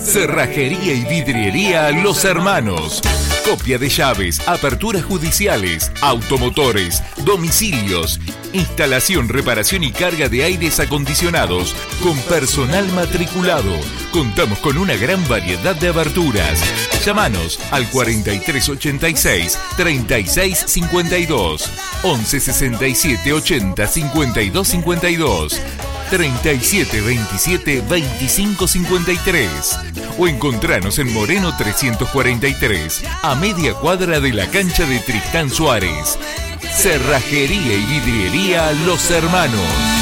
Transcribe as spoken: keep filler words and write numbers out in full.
Cerrajería y vidriería Los Hermanos. Copia de llaves, aperturas judiciales, automotores, domicilios, instalación, reparación y carga de aires acondicionados con personal matriculado. Contamos con una gran variedad de aberturas. Llámanos al cuarenta y tres ochenta y seis, treinta y seis cincuenta y dos, once sesenta y siete ochenta cincuenta y dos cincuenta y dos, treinta y siete veintisiete veinticinco cincuenta y tres o encontranos en Moreno trescientos cuarenta y tres, a media cuadra de la cancha de Tristán Suárez. Cerrajería y vidriería Los Hermanos.